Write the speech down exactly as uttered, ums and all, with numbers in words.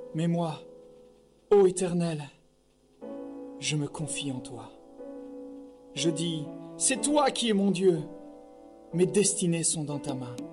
Mais moi, ô Éternel, je me confie en toi. Je dis, c'est toi qui es mon Dieu. Mes destinées sont dans ta main.